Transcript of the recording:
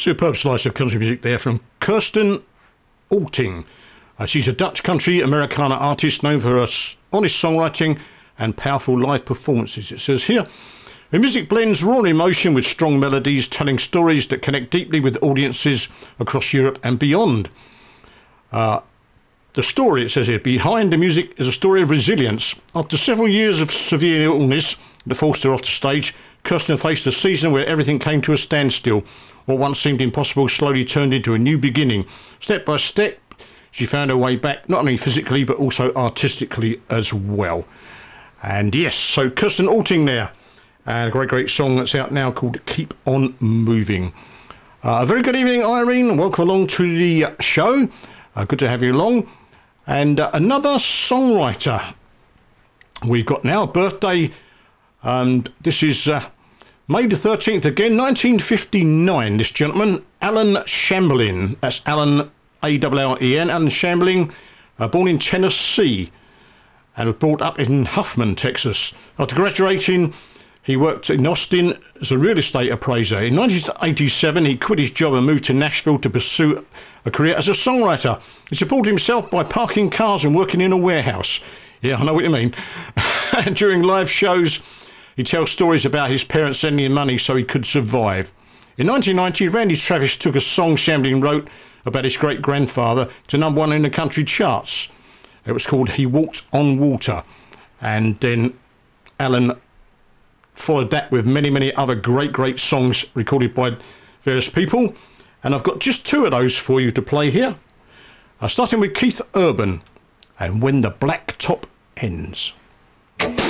Superb slice of country music there from Kirsten Alting. She's a Dutch country Americana artist known for her honest songwriting and powerful live performances. It says here, her music blends raw emotion with strong melodies, telling stories that connect deeply with audiences across Europe and beyond. The story, it says here, behind the music is a story of resilience. After several years of severe illness that forced her off the stage, Kirsten faced a season where everything came to a standstill. What once seemed impossible slowly turned into a new beginning. Step by step, she found her way back, not only physically, but also artistically as well. And yes, so Kirsten Alting there. And a great song that's out now called Keep On Moving. A very good evening, Irene. Welcome along to the show. Good to have you along. And another songwriter we've got now, birthday, and this is May the 13th again, 1959, this gentleman, Alan Shamblin. That's Alan, A-L-L-E-N, Alan Shamblin, born in Tennessee and was brought up in Huffman, Texas. After graduating, he worked in Austin as a real estate appraiser. In 1987, he quit his job and moved to Nashville to pursue a career as a songwriter. He supported himself by parking cars and working in a warehouse. Yeah, I know what you mean. And during live shows, he tells stories about his parents sending him money so he could survive. In 1990, Randy Travis took a song Shamblin wrote about his great-grandfather to #1 in the country charts. It was called He Walked on Water. And then Alan followed that with many other great songs recorded by various people. And I've got just two of those for you to play here. Starting with Keith Urban and When the Black Top Ends.